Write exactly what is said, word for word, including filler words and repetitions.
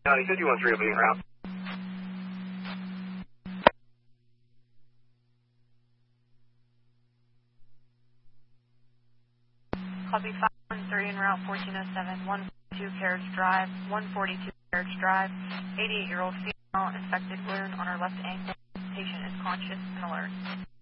County fifty-one three will be en route. Copy five one three en route fourteen oh seven, one forty-two Carriage Drive, one forty-two Carriage Drive, eighty-eight-year-old female, infected wound on her left ankle. Patient is conscious and alert.